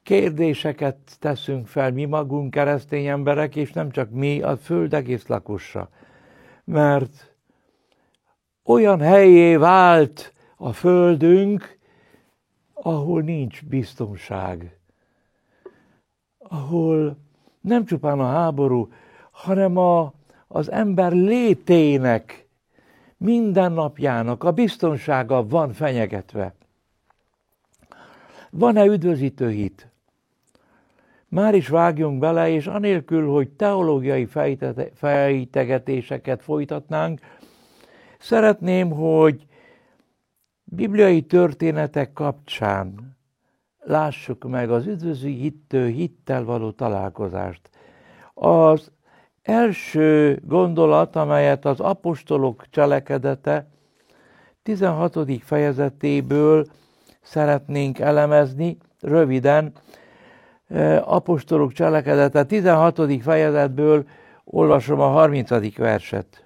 kérdéseket teszünk fel mi magunk, keresztény emberek, és nem csak mi, a föld egész lakosa. Mert olyan helyé vált a földünk, ahol nincs biztonság. Ahol nem csupán a háború, hanem az ember létének, mindennapjának a biztonsága van fenyegetve. Van-e üdvözítő hit? Már is vágjunk bele, és anélkül, hogy teológiai fejtegetéseket folytatnánk, szeretném, hogy bibliai történetek kapcsán lássuk meg az üdvözítő hittel való találkozást. Az első gondolat, amelyet az apostolok cselekedete 16. fejezetéből szeretnénk elemezni, röviden, apostolok cselekedete 16. fejezetből olvasom a 30. verset.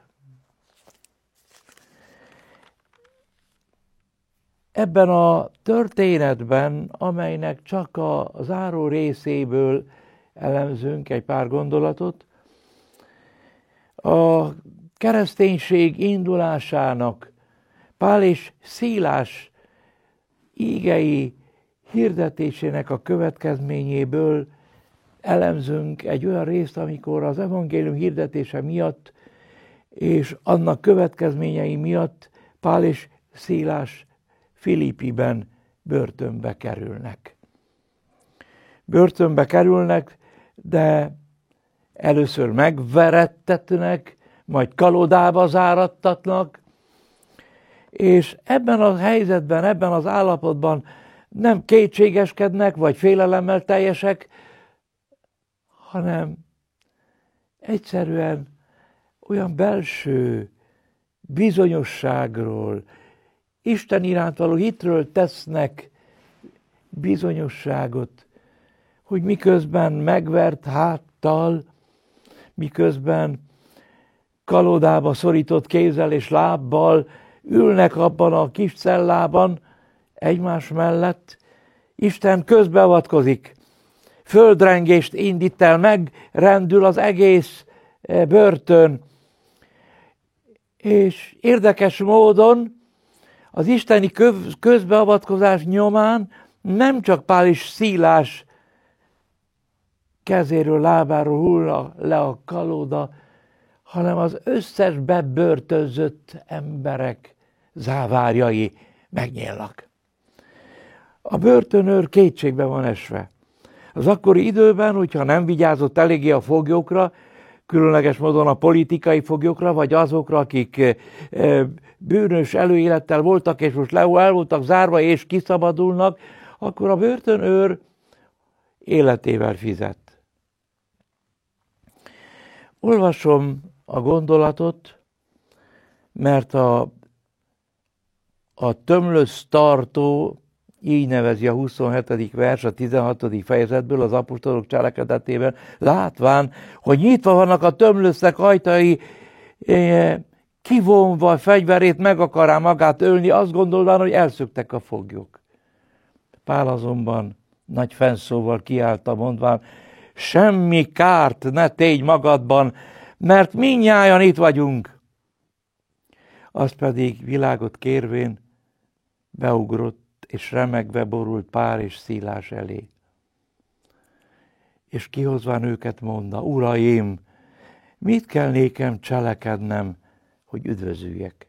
Ebben a történetben, amelynek csak a záró részéből elemzünk egy pár gondolatot, a kereszténység indulásának Pál és Szilás ígei hirdetésének a következményéből elemzünk egy olyan részt, amikor az evangélium hirdetése miatt és annak következményei miatt Pál és Szilás Filippiben börtönbe kerülnek. Börtönbe kerülnek, de először megverettetnek, majd kalodába zárattatnak, és ebben a helyzetben, ebben az állapotban nem kétségeskednek, vagy félelemmel teljesek, hanem egyszerűen olyan belső bizonyosságról, Isten iránt való hitről tesznek bizonyosságot, hogy miközben megvert háttal, miközben kalodába szorított kézzel és lábbal ülnek abban a kis cellában egymás mellett, Isten közbeavatkozik, földrengést indít el, megrendül az egész börtön, és érdekes módon az isteni közbeavatkozás nyomán nem csak Pál és Szilás kezéről, lábáról hull le a kalóda, hanem az összes bebörtönzött emberek závárjai megnyílnak. A börtönőr kétségbe van esve. Az akkori időben, hogyha nem vigyázott eléggé a foglyokra, különleges módon a politikai foglyokra, vagy azokra, akik bűnös előélettel voltak, és most el voltak zárva, és kiszabadulnak, akkor a börtönőr életével fizet. Olvasom a gondolatot, mert a tömlös tartó, így nevezi a 27. vers a 16. fejezetből az apostolok cselekedetében, látván, hogy nyitva vannak a tömlösznek ajtai, kivonva fegyverét, meg akará magát ölni, azt gondolván, hogy elszöktek a foglyok. Pál azonban nagy fennszóval kiállta, mondván, semmi kárt ne tégy magadban, mert mindnyájan itt vagyunk. Azt pedig világot kérvén beugrott, és remegve borult Pál és Szilás elé. És kihozván őket mondta, uraim, mit kell nékem cselekednem, hogy üdvözüljek?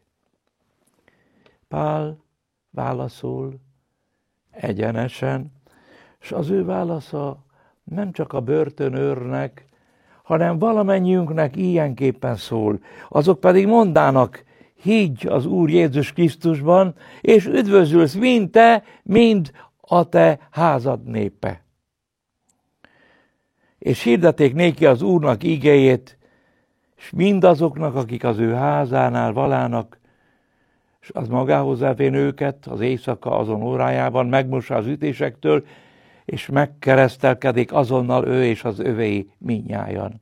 Pál válaszol egyenesen, és az ő válasza nem csak a börtönőrnek, hanem valamennyiünknek ilyenképpen szól. Azok pedig mondának, higgy az Úr Jézus Krisztusban, és üdvözülsz mind te, mind a te házad népe. És hirdeték néki az Úrnak igéjét, és mindazoknak, akik az ő házánál valának, és az magához elvén őket az éjszaka azon órájában megmossa az ütésektől, és megkeresztelkedik azonnal ő és az övéi mindnyájan.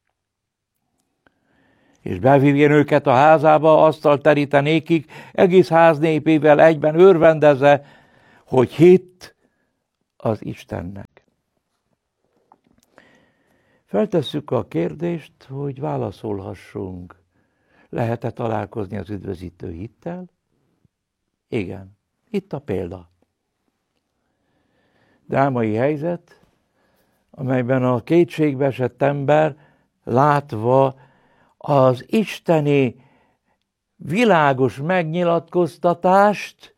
És bevívjen őket a házába, asztalt terítenékik, egész ház népével egyben örvendezze, hogy hitt az Istennek. Feltesszük a kérdést, hogy válaszolhassunk. Lehet-e találkozni az üdvözítő hittel? Igen. Itt a példa. Drámai helyzet, amelyben a kétségbe esett ember látva az isteni világos megnyilatkoztatást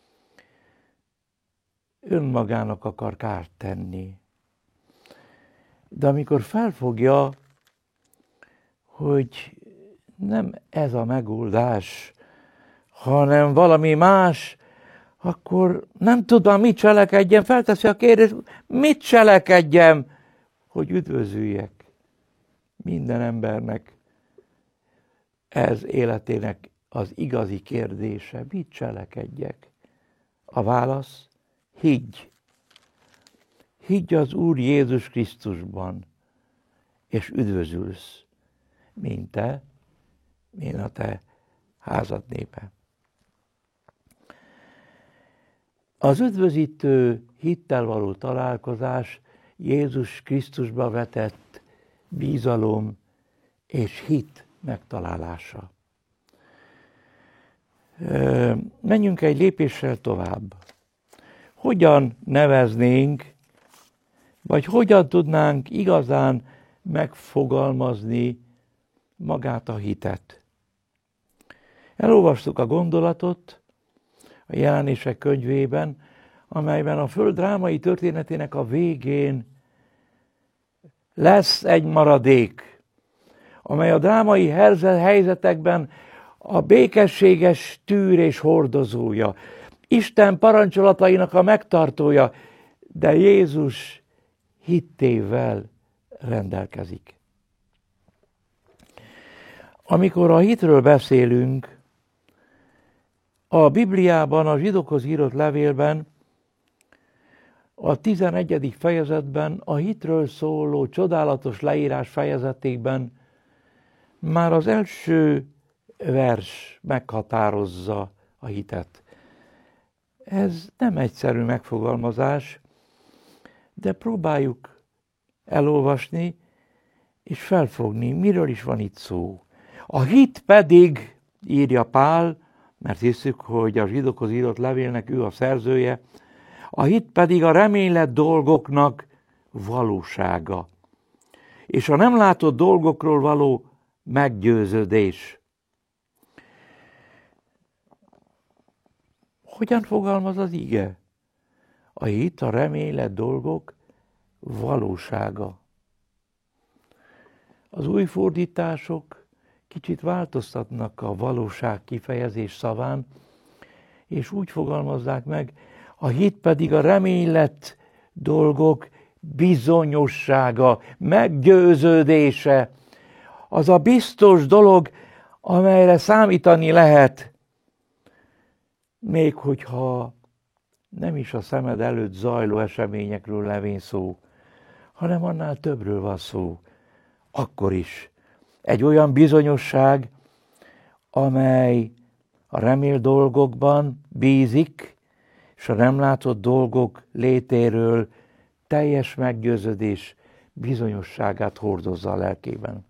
önmagának akar kárt tenni. De amikor felfogja, hogy nem ez a megoldás, hanem valami más, akkor nem tudom, mit cselekedjem, felteszi a kérdést, mit cselekedjem, hogy üdvözüljek. Minden embernek ez életének az igazi kérdése, mit cselekedjek? A válasz, higgy. Higgy az Úr Jézus Krisztusban, és üdvözülsz, mint te, mint a te házad népe. Az üdvözítő hittel való találkozás Jézus Krisztusba vetett bizalom és hit megtalálása. Menjünk egy lépéssel tovább. Hogyan neveznénk, vagy hogyan tudnánk igazán megfogalmazni magát a hitet? Elolvastuk a gondolatot a Jelenések könyvében, amelyben a föld drámai történetének a végén lesz egy maradék, amely a drámai helyzetekben a békességes tűrés hordozója, Isten parancsolatainak a megtartója, de Jézus hittével rendelkezik. Amikor a hitről beszélünk, a Bibliában, a zsidókhoz írott levélben, a 11. fejezetben, a hitről szóló csodálatos leírás fejezetében már az első vers meghatározza a hitet. Ez nem egyszerű megfogalmazás, de próbáljuk elolvasni és felfogni, miről is van itt szó. A hit pedig, írja Pál, mert hiszük, hogy a zsidókhoz írott levélnek ő a szerzője, a hit pedig a reménylett dolgoknak valósága, és a nem látott dolgokról való meggyőződés. Hogyan fogalmaz az ige? A hit, a reménylett dolgok valósága. Az új fordítások kicsit változtatnak a valóság kifejezés szaván, és úgy fogalmazzák meg, a hit pedig a reménylett dolgok bizonyossága, meggyőződése. Az a biztos dolog, amelyre számítani lehet, még hogyha nem is a szemed előtt zajló eseményekről levén szó, hanem annál többről van szó. Akkor is egy olyan bizonyosság, amely a remélt dolgokban bízik, és a nem látott dolgok létéről teljes meggyőződés bizonyosságát hordozza a lelkében.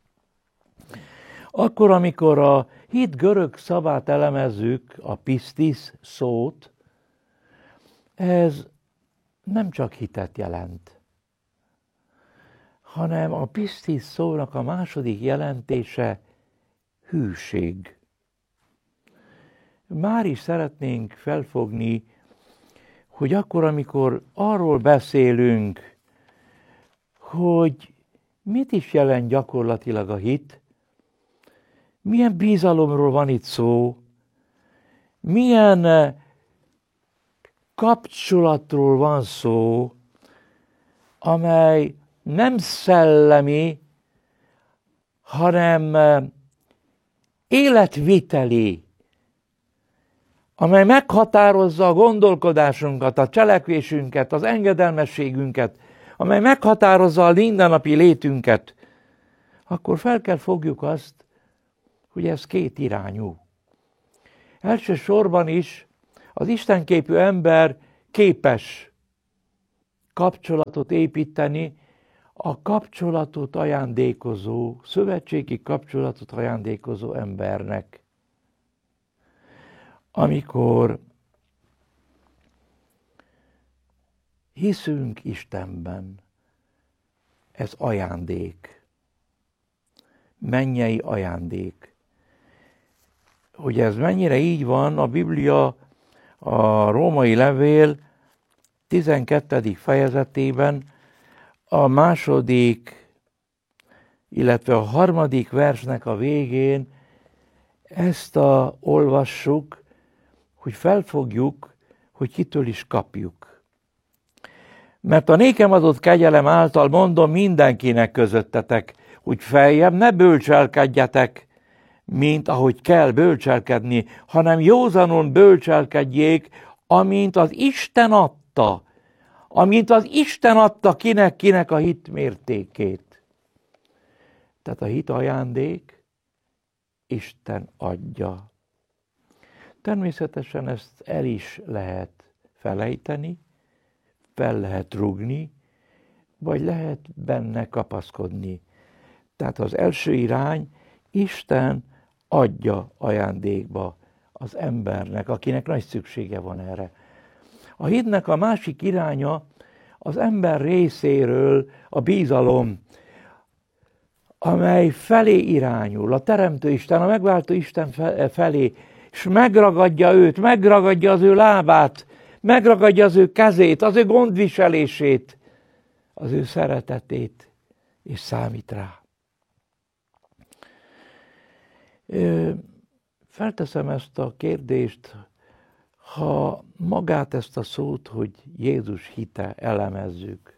Akkor, amikor a hit görög szavát elemezzük, a pistis szót, ez nem csak hitet jelent, hanem a pistis szónak a második jelentése hűség. Már is szeretnénk felfogni, hogy akkor, amikor arról beszélünk, hogy mit is jelent gyakorlatilag a hit, milyen bizalomról van itt szó, milyen kapcsolatról van szó, amely nem szellemi, hanem életviteli, amely meghatározza a gondolkodásunkat, a cselekvésünket, az engedelmességünket, amely meghatározza a mindennapi létünket, akkor fel kell fogjuk azt, hogy ez két irányú. Elsősorban is az istenképű ember képes kapcsolatot építeni a kapcsolatot ajándékozó, szövetségi kapcsolatot ajándékozó embernek. Amikor hiszünk Istenben, ez ajándék, mennyei ajándék. Hogy ez mennyire így van, a Biblia, a római levél 12. fejezetében a második, illetve a harmadik versnek a végén ezt olvassuk, hogy felfogjuk, hogy kitől is kapjuk. Mert a nékem adott kegyelem által mondom mindenkinek közöttetek, hogy feljebb ne bölcselkedjetek, mint ahogy kell bölcselkedni, hanem józanon bölcselkedjék, amint az Isten adta. Amint az Isten adta kinek a hit mértékét. Tehát a hit ajándék, Isten adja. Természetesen ezt el is lehet felejteni, fel lehet rúgni, vagy lehet benne kapaszkodni. Tehát az első irány, Isten adja ajándékba az embernek, akinek nagy szüksége van erre. A hitnek a másik iránya az ember részéről a bizalom, amely felé irányul, a Teremtő Isten, a megváltó Isten felé, és megragadja őt, megragadja az ő lábát, megragadja az ő kezét, az ő gondviselését, az ő szeretetét, és számít rá. Felteszem ezt a kérdést, ha magát ezt a szót, hogy Jézus hite elemezzük.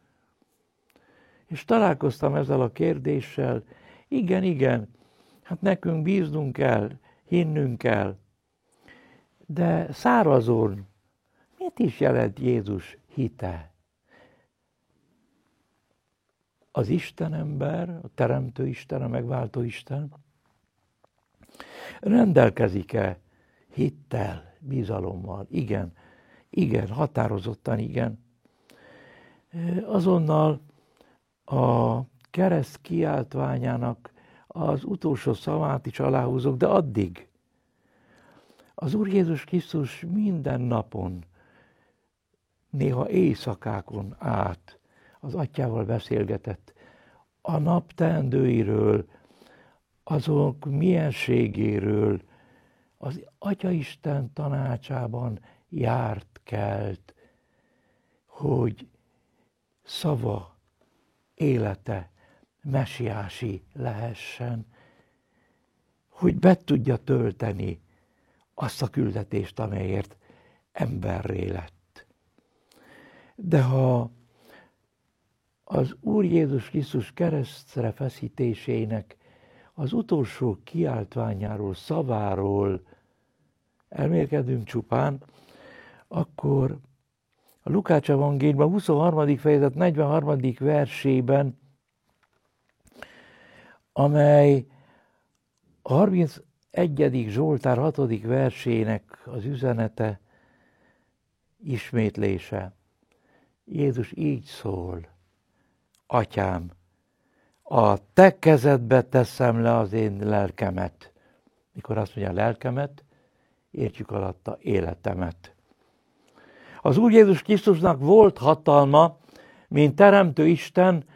És találkoztam ezzel a kérdéssel, igen, hát nekünk bíznunk kell, hinnünk kell, de szárazon, mit is jelent Jézus hite? Az Isten ember, a Teremtő Isten, a megváltó Isten rendelkezik-e hittel, bizalommal? Igen, határozottan igen. Azonnal a kereszt kiáltványának az utolsó szavát is aláhúzok, de addig. Az Úr Jézus Krisztus minden napon, néha éjszakákon át az Atyával beszélgetett a nap teendőiről, azok mienségéről, az Atyaisten tanácsában járt kelt, hogy szava, élete mesiási lehessen, hogy be tudja tölteni azt a küldetést, amelyért emberré lett. De ha az Úr Jézus Krisztus keresztre feszítésének az utolsó kiáltványáról, szaváról elmélkedünk csupán, akkor a Lukács evangéliumban 23. fejezet 43. versében, amely a 31. Zsoltár 6. versének az üzenete, ismétlése. Jézus így szól: Atyám, a te kezedbe teszem le az én lelkemet. Mikor azt mondja lelkemet, értjük alatta életemet. Az Úr Jézus Krisztusnak volt hatalma, mint Teremtő Isten,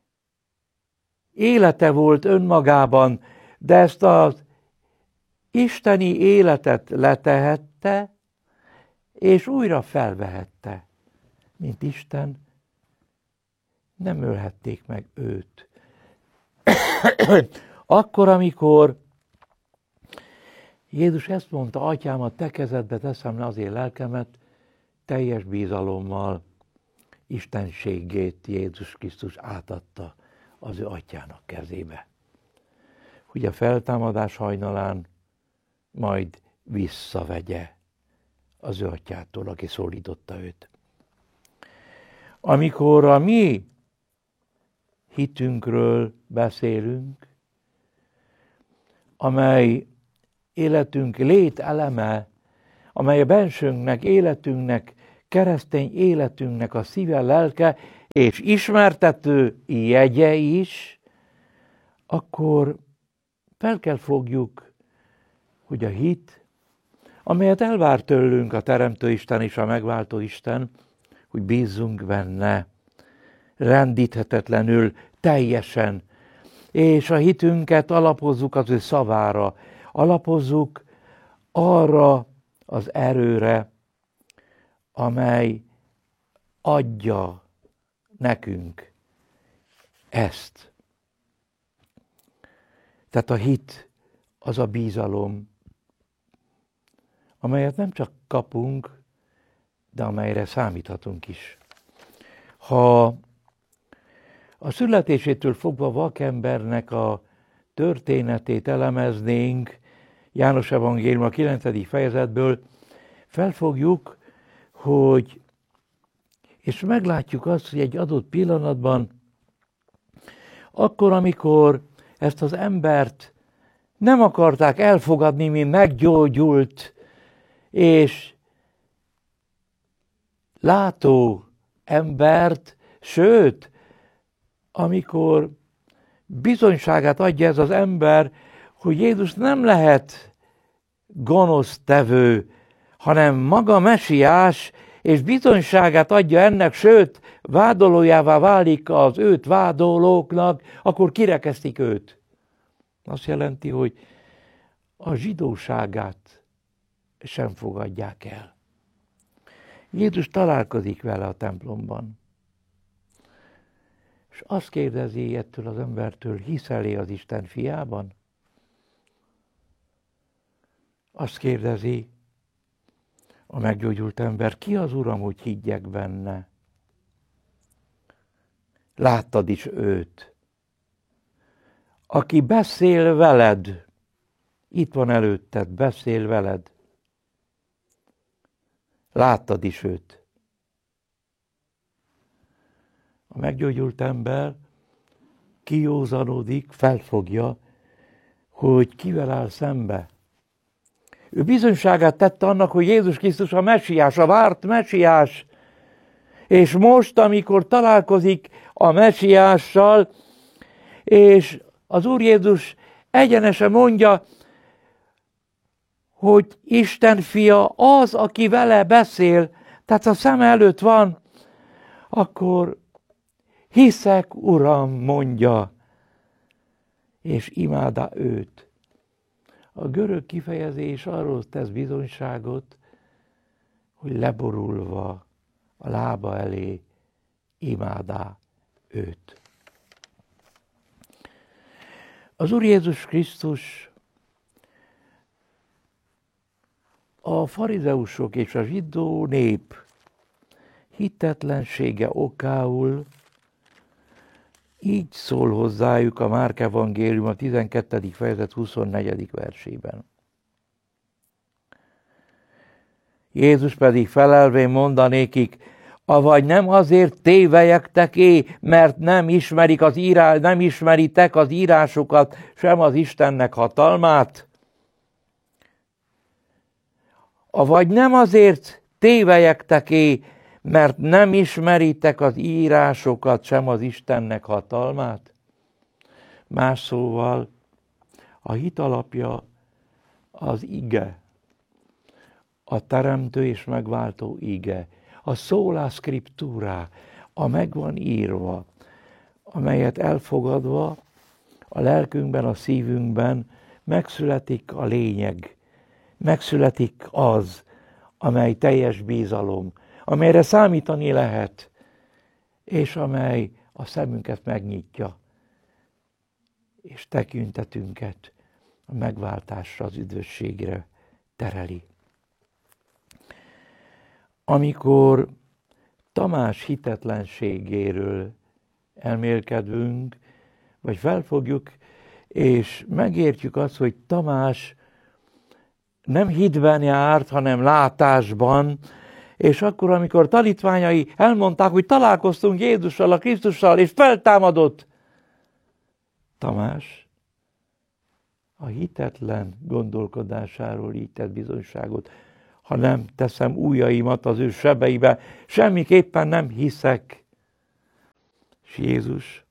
élete volt önmagában, de ezt az isteni életet letehette, és újra felvehette. Mint Isten, nem ölhették meg őt. Akkor, amikor Jézus ezt mondta, Atyám, a te kezedbe teszem le az én lelkemet, teljes bizalommal istenségét Jézus Krisztus átadta az ő atyának kezébe. Hogy a feltámadás hajnalán majd visszavegye az ő atyától, aki szólította őt. Amikor a mi hitünkről beszélünk, amely életünk lételeme, amely a bensőnknek, életünknek, keresztény életünknek a szíve, lelke, és ismertető jegye is, akkor fel kell fogjuk, hogy a hit, amelyet elvár tőlünk a Teremtő Isten és a Megváltó Isten, hogy bízzunk benne, rendíthetetlenül, teljesen, és a hitünket alapozzuk az ő szavára, alapozzuk arra az erőre, amely adja nekünk ezt. Tehát a hit az a bizalom, amelyet nem csak kapunk, de amelyre számíthatunk is. Ha a születésétől fogva vakembernek a történetét elemeznénk, János Evangélium a 9. fejezetből, felfogjuk, hogy, és meglátjuk azt, hogy egy adott pillanatban, akkor, amikor ezt az embert nem akarták elfogadni, mint meggyógyult, és látó embert, sőt, amikor bizonyságát adja ez az ember, hogy Jézus nem lehet gonosztevő, hanem maga Mesiás, és bizonyságát adja ennek, sőt, vádolójává válik az őt vádolóknak, akkor kirekesztik őt. Azt jelenti, hogy a zsidóságát sem fogadják el. Jézus találkozik vele a templomban, és azt kérdezi ettől az embertől, hiszel-e az Isten fiában? Azt kérdezi a meggyógyult ember, ki az Uram, hogy higgyek benne? Láttad is őt, aki beszél veled, itt van előtted, beszél veled. Láttad is őt. A meggyógyult ember kijózanodik, felfogja, hogy kivel áll szembe. Ő bizonyságát tette annak, hogy Jézus Krisztus a Mesiás, a várt Mesiás. És most, amikor találkozik a Mesiással, és az Úr Jézus egyenesen mondja, hogy Isten fia az, aki vele beszél, tehát a szem előtt van, akkor hiszek, Uram, mondja, és imádá őt. A görög kifejezés arról tesz bizonyságot, hogy leborulva a lába elé imádá őt. Az Úr Jézus Krisztus a farizeusok és a zsidó nép hitetlensége okául így szól hozzájuk a Márk Evangélium a 12. fejezet 24. versében. Jézus pedig felelvén mondanékik, avagy nem azért tévelyektek-é, mert nem ismeritek az írásokat, sem az Istennek hatalmát? Avagy nem azért tévelyektek-é, mert nem ismeritek az írásokat, sem az Istennek hatalmát? Más szóval, a hit alapja az ige, a teremtő és megváltó ige, a sola scriptura, a megvan írva, amelyet elfogadva a lelkünkben, a szívünkben megszületik a lényeg, megszületik az, amely teljes bizalom, amelyre számítani lehet, és amely a szemünket megnyitja, és tekintetünket a megváltásra, az üdvösségre tereli. Amikor Tamás hitetlenségéről elmélkedünk, vagy felfogjuk, és megértjük azt, hogy Tamás nem hitben járt, hanem látásban, és akkor, amikor tanítványai elmondták, hogy találkoztunk Jézussal, a Krisztussal, és feltámadott, Tamás a hitetlen gondolkodásáról így tett bizonyságot. Ha nem teszem ujjaimat az ő sebeibe, semmiképpen nem hiszek. És Jézus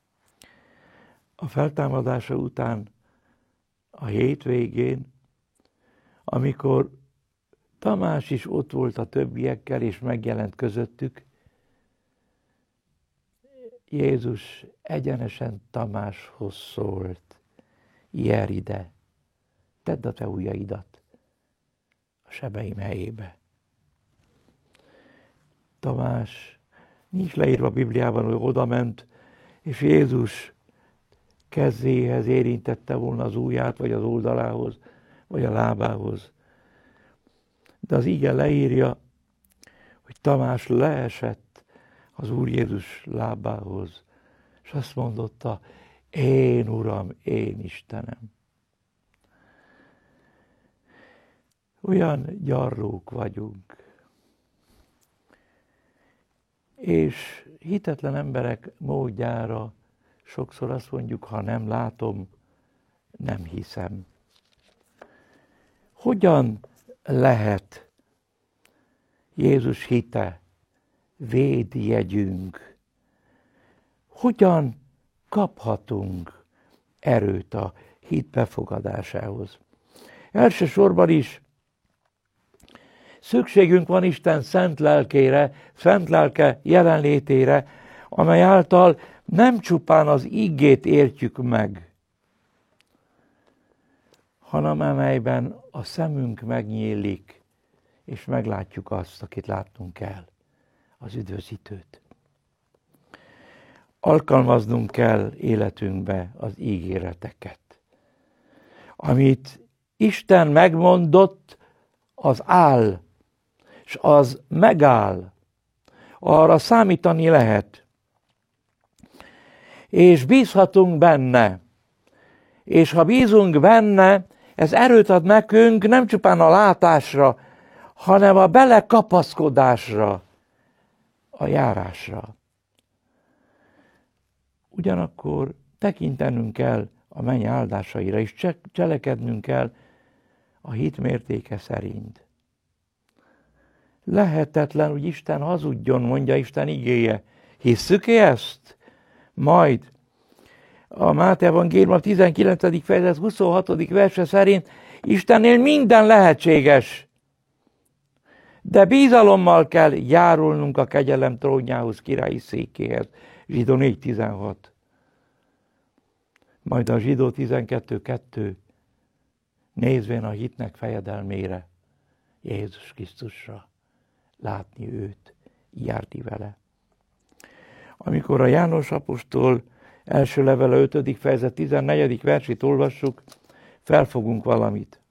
a feltámadása után a hétvégén, amikor Tamás is ott volt a többiekkel, és megjelent közöttük, Jézus egyenesen Tamáshoz szólt: Jár ide, tedd a te ujjaidat a sebeim helyébe. Tamás, nincs leírva a Bibliában, hogy oda ment, és Jézus kezéhez érintette volna az ujját, vagy az oldalához, vagy a lábához. De az ige leírja, hogy Tamás leesett az Úr Jézus lábához, és azt mondotta: én Uram, én Istenem. Olyan gyarlók vagyunk, és hitetlen emberek módjára sokszor azt mondjuk, ha nem látom, nem hiszem. Hogyan lehet Jézus hite védjegyünk? Hogyan kaphatunk erőt a hit befogadásához? Elsősorban is szükségünk van Isten szent lelkére, szent lelke jelenlétére, amely által nem csupán az igét értjük meg, hanem amelyben a szemünk megnyílik, és meglátjuk azt, akit látnunk kell, az üdvözítőt. Alkalmaznunk kell életünkbe az ígéreteket. Amit Isten megmondott, az áll, és az megáll. Arra számítani lehet. És bízhatunk benne. És ha bízunk benne, ez erőt ad nekünk nem csupán a látásra, hanem a belekapaszkodásra, a járásra. Ugyanakkor tekintenünk kell a menny áldásaira, és cselekednünk kell a hit mértéke szerint. Lehetetlen, hogy Isten hazudjon, mondja Isten igéje. Hisszük-e ezt? Majd a Máté evangélium a 19. fejezet 26. verse szerint Istennél minden lehetséges, de bízalommal kell járulnunk a kegyelem trónjához, királyi székéhez. Zsidó 4.16. Majd a Zsidó 12.2. Nézvén a hitnek fejedelmére, Jézus Krisztusra, látni őt, járni vele. Amikor a János apostol első levele 5. fejezet 14. versét olvassuk, felfogunk valamit.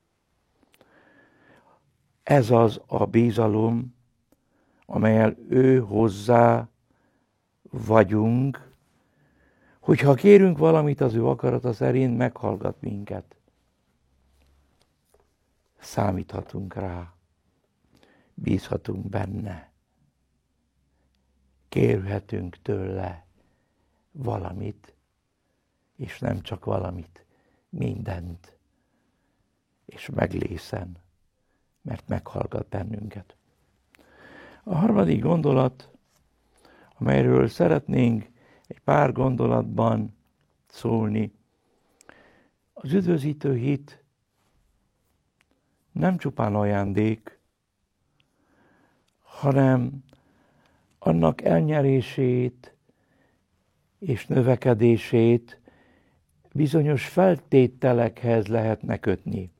Ez az a bízalom, amellyel ő hozzá vagyunk, hogyha kérünk valamit az ő akarata szerint, meghallgat minket. Számíthatunk rá, bízhatunk benne, kérhetünk tőle valamit, és nem csak valamit, mindent, és meglészen, mert meghallgat bennünket. A harmadik gondolat, amelyről szeretnénk egy pár gondolatban szólni, az üdvözítő hit nem csupán ajándék, hanem annak elnyerését és növekedését bizonyos feltételekhez lehetne kötni.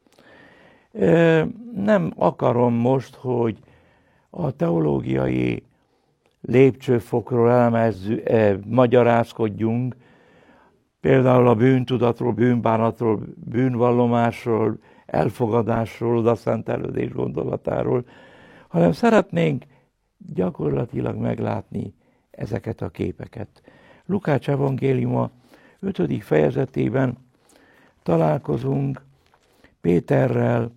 Nem akarom most, hogy a teológiai lépcsőfokról magyarázkodjunk, például a bűntudatról, bűnbánatról, bűnvallomásról, elfogadásról, odaszentelődés gondolatáról, hanem szeretnénk gyakorlatilag meglátni ezeket a képeket. Lukács evangéliuma 5. fejezetében találkozunk Péterrel,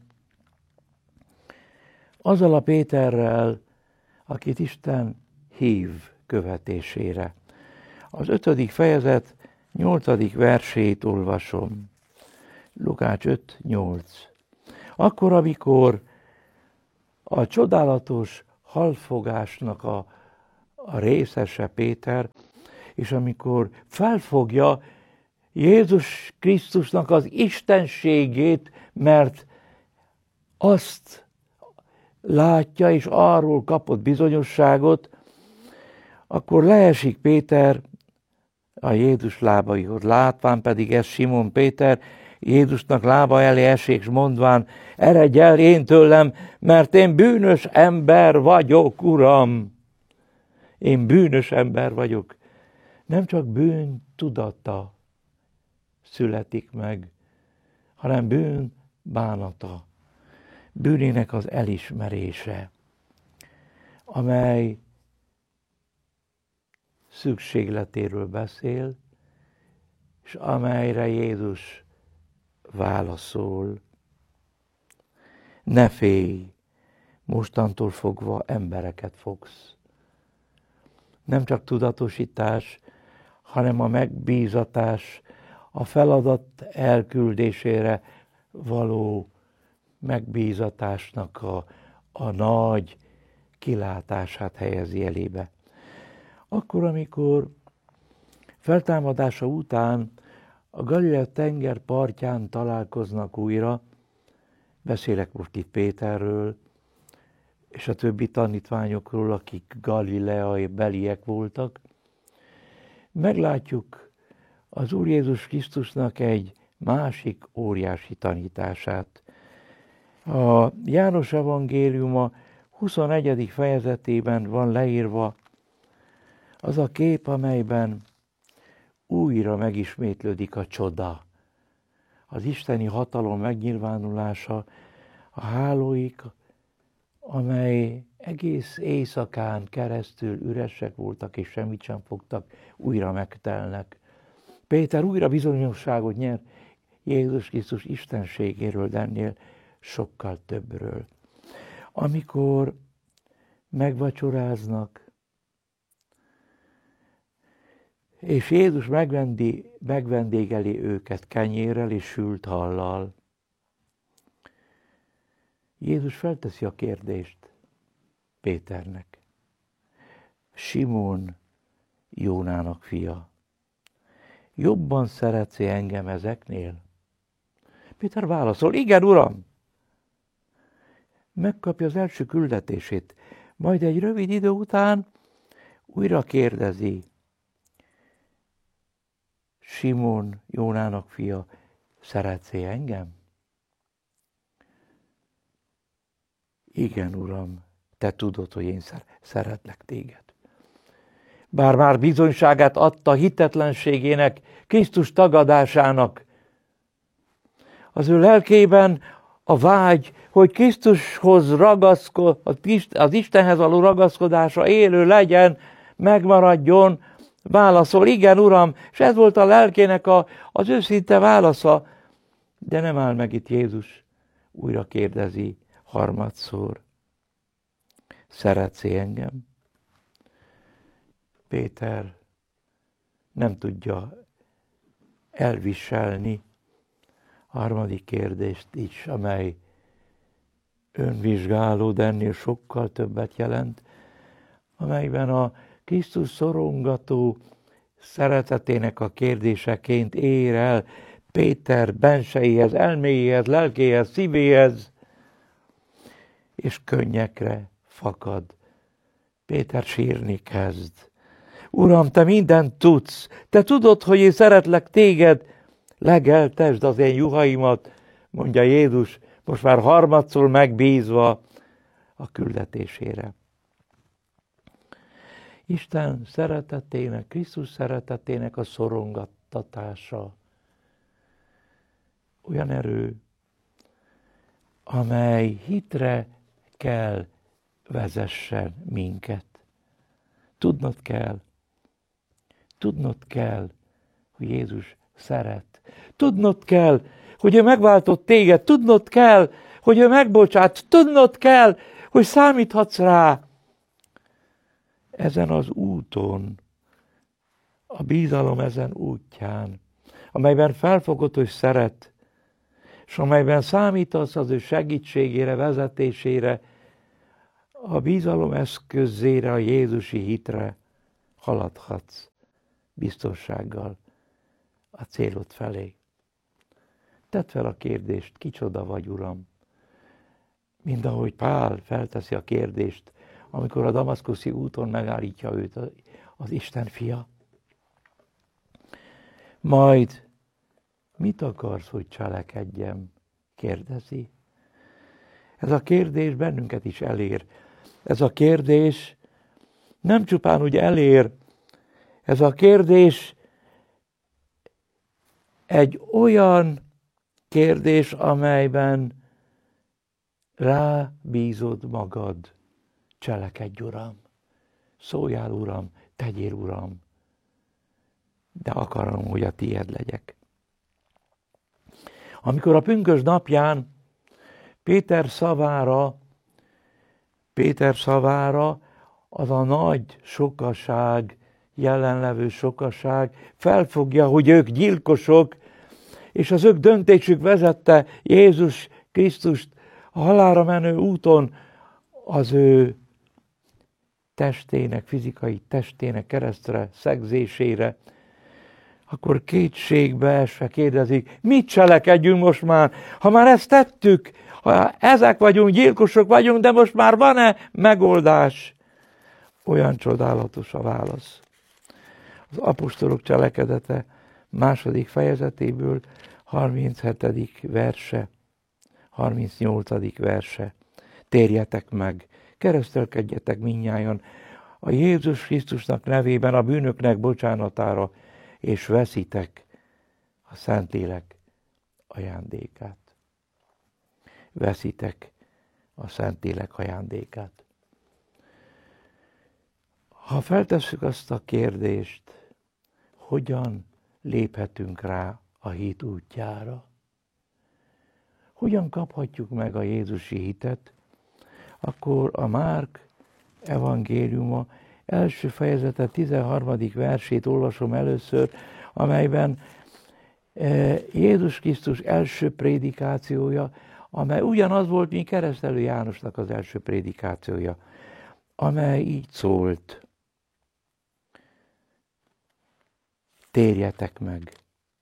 azzal a Péterrel, akit Isten hív követésére. Az 5. fejezet 8. versét olvasom. Lukács 5.8. Akkor, amikor a csodálatos halfogásnak a részese Péter, és amikor felfogja Jézus Krisztusnak az istenségét, mert azt látja, és arról kapott bizonyosságot, akkor leesik Péter a Jézus lábaihoz. Látván pedig ez Simon Péter Jézusnak lába elé esik, és mondván, eredj el én tőlem, mert én bűnös ember vagyok, Uram. Én bűnös ember vagyok. Nem csak bűn tudata születik meg, hanem bűn bánata, bűnének az elismerése, amely szükségletéről beszél, és amelyre Jézus válaszol. Ne félj, mostantól fogva embereket fogsz. Nem csak tudatosítás, hanem a megbízatás, a feladat elküldésére való megbízatásnak a nagy kilátását helyezi elébe. Akkor, amikor feltámadása után a Galilea tenger partján találkoznak újra, beszélek most itt Péterről, és a többi tanítványokról, akik galileai beliek voltak, meglátjuk az Úr Jézus Krisztusnak egy másik óriási tanítását. A János evangéliuma 21. fejezetében van leírva az a kép, amelyben újra megismétlődik a csoda. Az isteni hatalom megnyilvánulása, a hálóik, amely egész éjszakán keresztül üresek voltak, és semmit sem fogtak, újra megtelnek. Péter újra bizonyosságot nyer Jézus Krisztus istenségéről, de ennél sokkal többről. Amikor megvacsoráznak, és Jézus megvendégeli őket kenyérrel és sült hallal, Jézus felteszi a kérdést Péternek. Simon, Jónának fia, jobban szeretsz engem ezeknél? Péter válaszol, igen, Uram! Megkapja az első küldetését, majd egy rövid idő után újra kérdezi, Simon, Jónának fia, szeretsz engem? Igen, Uram, te tudod, hogy én szeretlek téged. Bár már bizonyságát adta hitetlenségének, Krisztus tagadásának, az ő lelkében a vágy, hogy Krisztushoz az Istenhez való ragaszkodása élő legyen, megmaradjon, válaszol, igen, Uram, és ez volt a lelkének az őszinte válasza, de nem áll meg itt Jézus, újra kérdezi harmadszor, szeretsz engem? Péter nem tudja elviselni a harmadik kérdést is, amely önvizsgáló, de ennél sokkal többet jelent, amelyben a Krisztus szorongató szeretetének a kérdéseként ér el Péter bensejéhez, elméjéhez, lelkéhez, szívéhez, és könnyekre fakad. Péter sírni kezd. Uram, te mindent tudsz, te tudod, hogy én szeretlek téged, legeltesd az én juhaimat, mondja Jézus, most már harmadszor megbízva a küldetésére. Isten szeretetének, Krisztus szeretetének a szorongattatása olyan erő, amely hitre kell vezessen minket. Tudnod kell, hogy Jézus szeret. Tudnod kell, hogy ő megváltott téged. Tudnod kell, hogy ő megbocsát. Tudnod kell, hogy számíthatsz rá. Ezen az úton, a bízalom ezen útján, amelyben felfogod, hogy szeret, és amelyben számítasz az ő segítségére, vezetésére, a bízalom eszközére, a Jézusi hitre haladhatsz. biztonsággal a célod felé. Tedd fel a kérdést, kicsoda vagy, Uram? Mind ahogy Pál felteszi a kérdést, amikor a damaszkuszi úton megállítja őt az Isten fia. Majd mit akarsz, hogy cselekedjem? Kérdezi. Ez a kérdés bennünket is elér. Ez a kérdés nem csupán úgy elér, ez a kérdés egy olyan kérdés, amelyben rábízod magad. Cselekedj, Uram, szóljál, Uram, tegyél, Uram, de akarom, hogy a tiéd legyek. Amikor a pünkösd napján Péter szavára az a nagy sokaság, jelenlevő sokaság felfogja, hogy ők gyilkosok, és az ők döntésük vezette Jézus Krisztust a halálra menő úton az ő testének, fizikai testének keresztre szegzésére, akkor kétségbe esve kérdezik, mit cselekedjünk most már? Ha már ezt tettük, ha ezek vagyunk, gyilkosok vagyunk, de most már van-e megoldás? Olyan csodálatos a válasz. Az apostolok cselekedete 2. fejezetéből 37. verse, 38. verse. Térjetek meg, keresztelkedjetek mindnyájan a Jézus Krisztusnak nevében a bűnöknek bocsánatára, és veszitek a Szentlélek ajándékát. Veszitek a Szentlélek ajándékát. Ha feltesszük azt a kérdést, hogyan léphetünk rá a hit útjára, hogyan kaphatjuk meg a Jézusi hitet, akkor a Márk evangéliuma első fejezete 13. versét olvasom először, amelyben Jézus Krisztus első prédikációja, amely ugyanaz volt, mint Keresztelő Jánosnak az első prédikációja, amely így szólt: térjetek meg.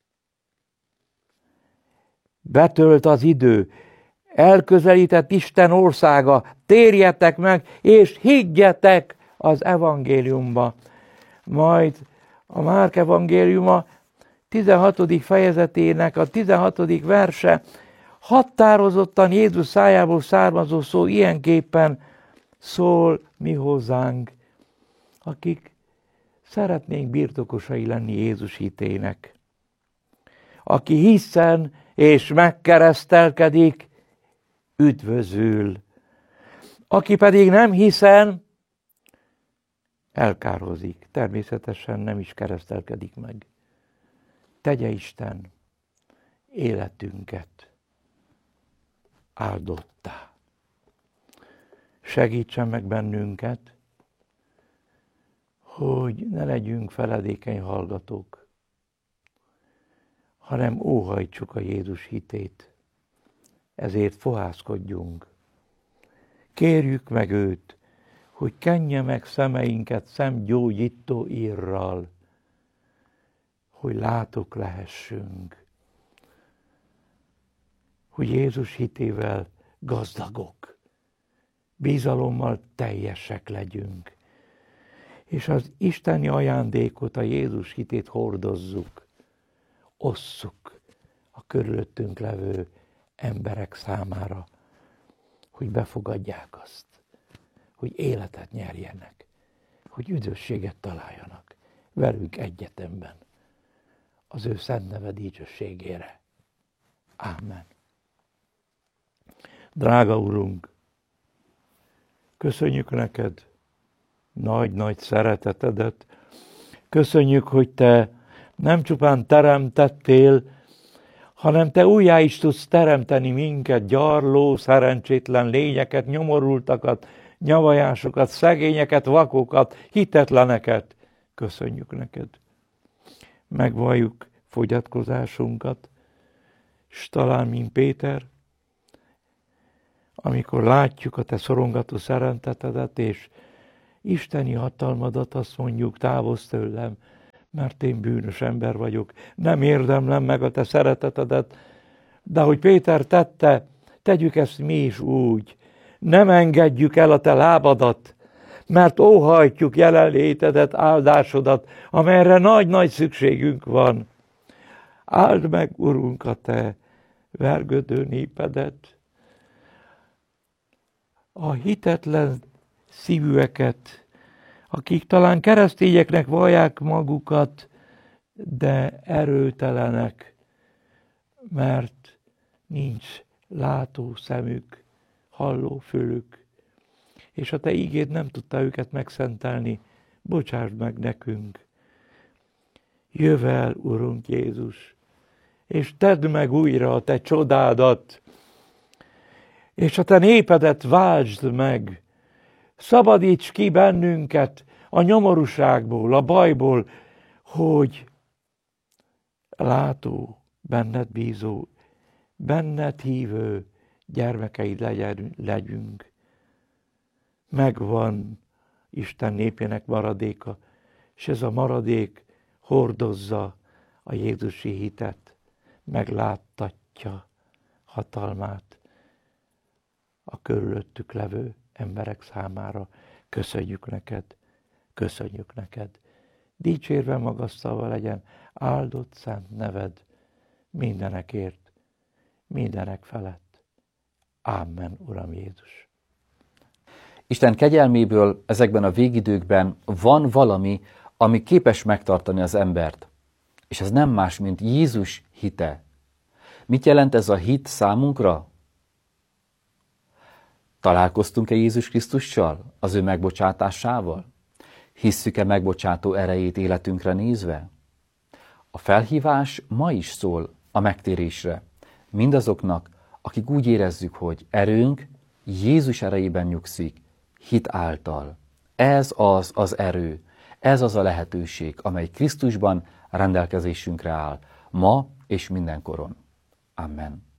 Betölt az idő, elközelített Isten országa, térjetek meg, és higgyetek az evangéliumba. Majd a Márk evangéliuma 16. fejezetének a 16. verse határozottan Jézus szájából származó szó ilyenképpen szól mi hozzánk, akik szeretnénk birtokosai lenni Jézus hitének. Aki hiszen és megkeresztelkedik, üdvözül. Aki pedig nem hiszen, elkározik. Természetesen nem is keresztelkedik meg. Tegye Isten életünket áldottá. Segítsen meg bennünket, hogy ne legyünk feledékeny hallgatók, hanem óhajtsuk a Jézus hitét. Ezért fohászkodjunk. Kérjük meg őt, hogy kenje meg szemeinket szemgyógyító írral, hogy látók lehessünk, hogy Jézus hitével gazdagok, bizalommal teljesek legyünk, és az isteni ajándékot, a Jézus hitét hordozzuk, osszuk a körülöttünk levő emberek számára, hogy befogadják azt, hogy életet nyerjenek, hogy üdvösséget találjanak velünk egyetemben, az ő szent neve dicsőségére. Ámen. Drága Urunk, köszönjük neked nagy-nagy szeretetedet, köszönjük, hogy te nem csupán teremtettél, hanem te újjá is tudsz teremteni minket, gyarló, szerencsétlen lényeket, nyomorultakat, nyavajásokat, szegényeket, vakokat, hitetleneket. Köszönjük neked. Megvalljuk fogyatkozásunkat, s talán, mint Péter, amikor látjuk a te szorongató szeretetedet és isteni hatalmadat, azt mondjuk, távozz tőlem, mert én bűnös ember vagyok, nem érdemlem meg a te szeretetedet, de ahogy Péter tette, tegyük ezt mi is úgy, nem engedjük el a te lábadat, mert óhajtjuk jelenlétedet, áldásodat, amelyre nagy-nagy szükségünk van. Áld meg, Urunk, a te vergődő népedet, a hitetlen szívűeket, akik talán keresztényeknek vallják magukat, de erőtelenek, mert nincs látó szemük, halló fülük, és a te ígéd nem tudta őket megszentelni, bocsásd meg nekünk. Jövel, Urunk Jézus, és tedd meg újra a te csodádat, és a te népedet váltsd meg, szabadíts ki bennünket a nyomorúságból, a bajból, hogy látó, benned bízó, benned hívő gyermekeid legyünk. Megvan Isten népének maradéka, és ez a maradék hordozza a jézusi hitet, megláttatja hatalmát a körülöttük levő emberek számára. Köszönjük neked, köszönjük neked. Dicsérve magasztalva legyen áldott szent neved mindenekért, mindenek felett. Ámen, Uram Jézus. Isten kegyelméből ezekben a végidőkben van valami, ami képes megtartani az embert. És ez nem más, mint Jézus hite. Mit jelent ez a hit számunkra? Találkoztunk-e Jézus Krisztussal, az ő megbocsátásával? Hisszük-e megbocsátó erejét életünkre nézve? A felhívás ma is szól a megtérésre. Mindazoknak, akik úgy érezzük, hogy erőnk Jézus erejében nyugszik, hit által. Ez az erő, ez az a lehetőség, amely Krisztusban rendelkezésünkre áll, ma és mindenkoron. Amen.